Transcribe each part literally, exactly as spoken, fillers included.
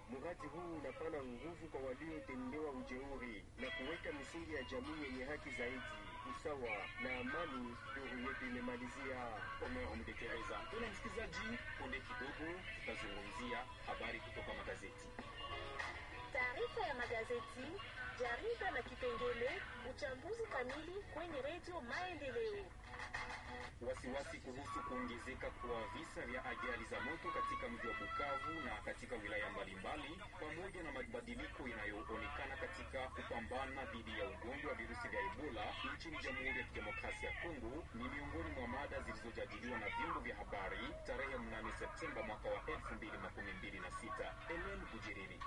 Mradi huu unapana nguvu kwa waliotendewa ujeuri na kuweka misingi ya jamii yenye haki zaidi, usawa na amani. Duru yetu imemalizia. Omer Mdekereza. Tuna msikizaji, punde kidogo tutazungumzia habari kutoka magazeti. Taarifa ya magazeti, jarida na kipengele uchambuzi kamili kwenye Radio Maendeleo. Wasiwasi kuhusu kuongezeka kwa visa vya ajali za moto katika mji wa Bukavu na katika wilaya mbalimbali, pamoja na mabadiliko yanayoonekana katika kupambana dhidi ya ugonjwa wa virusi vya Ebola nchini Jamhuri ya Kidemokrasia ya Kongo ni miongoni mwa mada zilizojadiliwa na vyombo vya habari tarehe mnane Septemba mwaka wa elfu mbili makumi mbili na sita. Ellen Bujirini.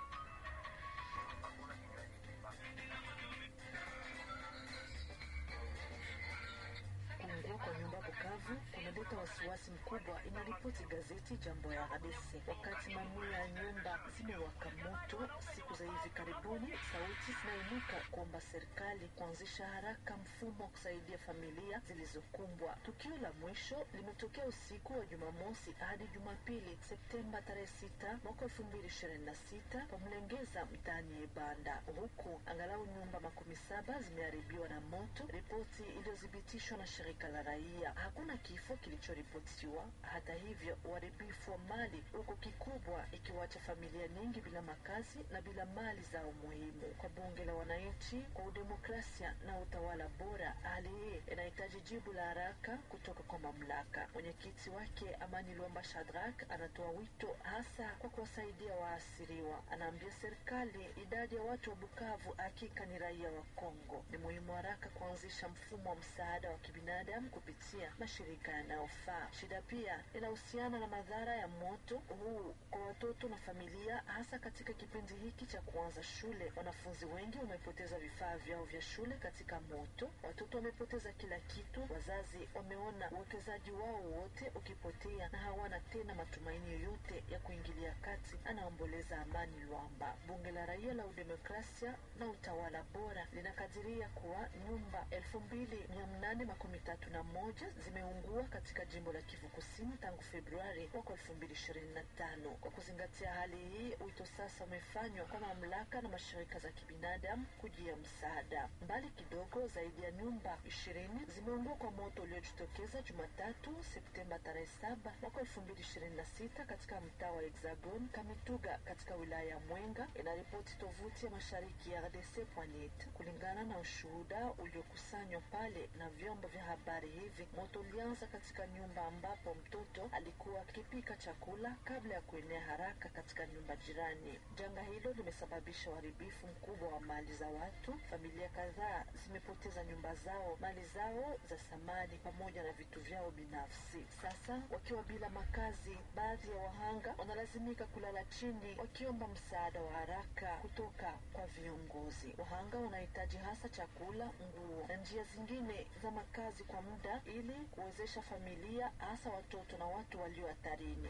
Kwa nyumba Bukavu kunaleta wasiwasi mkubwa, inaripoti gazeti Jambo ya R D C. Wakati mamia ya nyumba zimewaka moto siku za hivi karibuni, sauti zinainuka kuomba serikali kuanzisha haraka mfumo wa kusaidia familia zilizokumbwa. Tukio la mwisho limetokea usiku wa Jumamosi hadi Jumapili Septemba tarehe sita mwaka elfu mbili ishirini na sita kwa Mlengeza mtaani Ebanda, huku angalau nyumba makumi saba zimeharibiwa na moto, ripoti iliyodhibitishwa na shirika la raia. Hakuna kifo kilichoripotiwa. Hata hivyo, uharibifu wa mali uko kikubwa, ikiwacha familia nyingi bila makazi na bila mali zao muhimu. Kwa bunge la wananchi kwa udemokrasia na utawala bora, hali hii inahitaji jibu la haraka kutoka kwa mamlaka. Mwenyekiti wake Amani Luamba Shadrack anatoa wito hasa kwa kuwasaidia waasiriwa. Anaambia serikali idadi ya watu wa Bukavu hakika ni raia wa Kongo. Ni muhimu haraka kuanzisha mfumo wa msaada wa kibinadamu kupitia mashirika yanayofaa. Shida pia inahusiana na madhara ya moto huu kwa watoto na familia, hasa katika kipindi hiki cha kuanza shule. Wanafunzi wengi wamepoteza vifaa vyao vya shule katika moto, watoto wamepoteza kila kitu, wazazi wameona uwekezaji wao wote ukipotea na hawana tena matumaini yoyote ya kuingilia kati, anaomboleza Amani Luamba. Bunge la raia la udemokrasia na utawala bora linakadiria kuwa nyumba elfu mbili mia nane makumi tatu na moja zimeungua katika jimbo la Kivu Kusini tangu Februari mwaka elfu mbili ishirini na tano. Kwa kuzingatia hali hii, wito sasa umefanywa kwa mamlaka na mashirika za kibinadamu kujia msaada. Mbali kidogo, zaidi ya nyumba ishirini zimeungua kwa moto uliojitokeza Jumatatu Septemba tarehe saba mwaka elfu mbili ishirini na sita katika mtaa wa Hexagon Kamituga katika wilaya ya Mwenga, inaripoti tovuti ya mashariki ya R D C point net. Kulingana na ushuhuda uliokusanywa pale na vyombo vya habari hivi, moto ulianza katika nyumba ambapo mtoto alikuwa akipika chakula kabla ya kuenea haraka katika nyumba jirani. Janga hilo limesababisha uharibifu mkubwa wa mali za watu. Familia kadhaa zimepoteza nyumba zao, mali zao za samani pamoja na vitu vyao binafsi. Sasa wakiwa bila makazi, baadhi ya wahanga wanalazimika kulala chini wakiomba msaada wa haraka kutoka kwa viongozi. Wahanga wanahitaji hasa chakula, nguo na njia zingine za makazi kwa muda ili kuwezesha familia, hasa watoto na watu walio hatarini.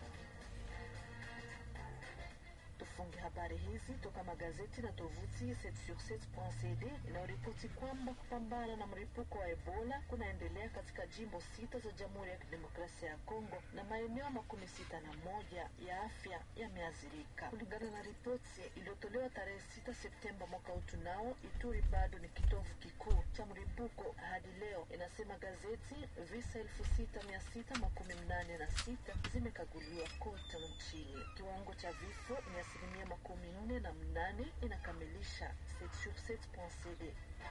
Tufunge habari hizi toka magazeti na tovuti sept sur sept point c d inayoripoti kwamba kupambana na mlipuko wa Ebola kunaendelea katika jimbo sita za Jamhuri ya Kidemokrasia ya Kongo na maeneo makumi sita na moja ya afya yameathirika. Kulingana na ripoti iliyotolewa tarehe sita Septemba mwaka utunao, Ituri bado ni kitovu kikuu cha mlipuko hadi leo, inasema gazeti. Visa elfu sita mia sita makumi mnane na sita zimekaguliwa kote nchini. Kiwango cha vifo ni asilimia makumi nne na mnane, inakamilisha sept sur sept point c d.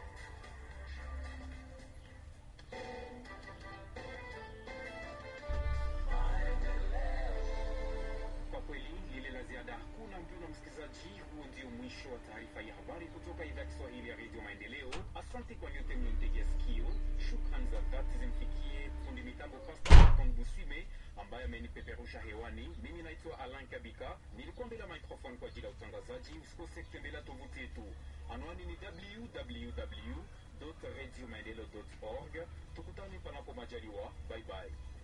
Kwa kweli lile la ziada hakuna. Mpendwa msikilizaji, huo ndio mwisho wa taarifa ya habari kutoka idhaa ya Kiswahili ya Radio Maendeleo. Asante kwa nyote mliontegea sikio. Shukrani za dhati zimfikie fundi mitambo Pastor Kongusime ambaye amenipeperusha hewani. Mimi naitwa Alan Kabika, nilikuwa mbele ya microphone kwa ajili ya utangazaji. Usikose kutembelea tovuti yetu, anwani ni w w w dot radio maendeleo dot org. Tukutane panapo majaliwa. Bye bye.